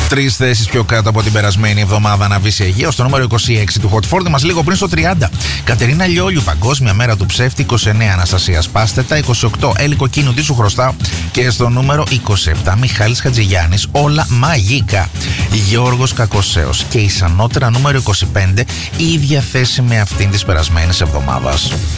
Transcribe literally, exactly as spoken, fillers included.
Τρεις θέσεις πιο κάτω από την περασμένη εβδομάδα αναβήσει Αιγαίο, στο νούμερο είκοσι έξι του Hot φορτι μας λίγο πριν στο τριάντα. Κατερίνα Λιόλιου, Παγκόσμια Μέρα του Ψεύτη. είκοσι εννέα Αναστασία Πάστετα. είκοσι οκτώ Έλλη Κοκκίνου, τι σου χρωστάω. Και στο νούμερο είκοσι επτά Μιχάλης Χατζηγιάννης, Όλα Μαγικά. Γιώργος Κακοσέος και η Σανότερα νούμερο είκοσι πέντε, η ίδια θέση με αυτήν της περασμένης εβδομάδας.